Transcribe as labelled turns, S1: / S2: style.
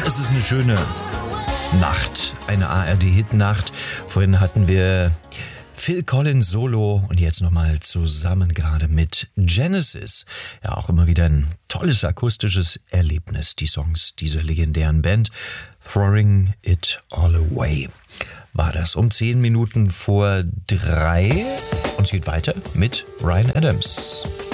S1: Es ist eine schöne Nacht, eine ARD-Hit-Nacht. Vorhin hatten wir Phil Collins Solo und jetzt nochmal zusammen gerade mit Genesis. Ja, auch immer wieder ein tolles akustisches Erlebnis, die Songs dieser legendären Band. Throwing It All Away war das um 10 Minuten vor 3. Und es geht weiter mit Ryan Adams.